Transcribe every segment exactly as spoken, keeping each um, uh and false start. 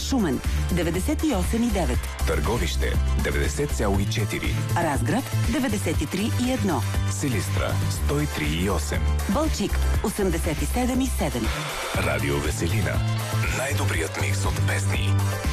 Шумен деветдесет и осем и девет, Търговище деветдесет цяло и четири, Разград деветдесет и три и едно, Силистра сто и три и осем, Балчик осемдесет и седем и седем. Радио Веселина. Най-добрият микс от песни.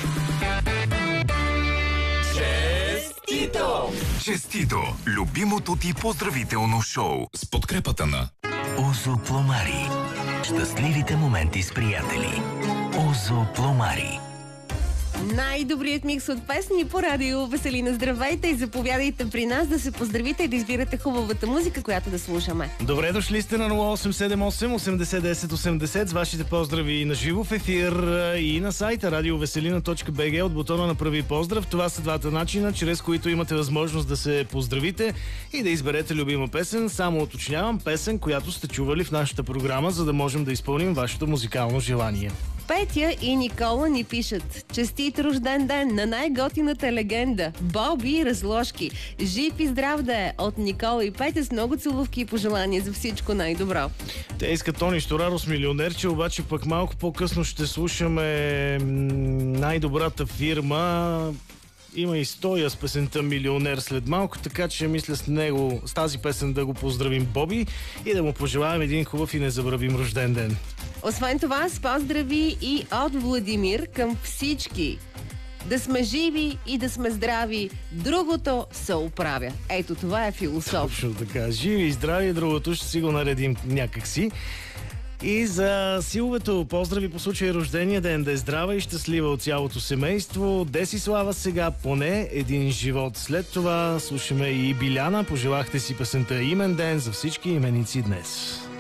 Честито! Честито! Любимото ти поздравително шоу с подкрепата на Озо Пломари. Щастливите моменти с приятели. Озо Пломари. Най-добрият микс от песни по радио Веселина. Здравейте и заповядайте при нас да се поздравите и да избирате хубавата музика, която да слушаме. Добре дошли сте на нула осем седем осем осемдесет десет осемдесет с вашите поздрави на живо в ефир и на сайта радиовеселина точка би джи от бутона на прави поздрав. Това са двата начина, чрез които имате възможност да се поздравите и да изберете любима песен. Само уточнявам, песен, която сте чували в нашата програма, за да можем да изпълним вашето музикално желание. Петя и Никола ни пишат: честит рожден ден на най-готината легенда Боби Разложки. Жив и здрав да е от Никола и Петя с много целувки и пожелания за всичко най-добро. Те искат Тони Сторарос милионерче, обаче пък малко по-късно ще слушаме най-добрата фирма. Има и Стоя с песента Милионер след малко, така че мисля с него, с тази песен да го поздравим Боби и да му пожелаем един хубав и незабравим рожден ден. Освен това, с поздрави и от Владимир към всички. Да сме живи и да сме здрави, другото се оправя. Ето, това е философ. Точно така. Живи и здрави, другото ще си го наредим някакси. И за силовето, поздрави по случай рождения ден, да е здрава и щастлива от цялото семейство. Десислава сега, поне един живот. След това слушаме и Биляна. Пожелахте си песента Имен ден за всички именици днес.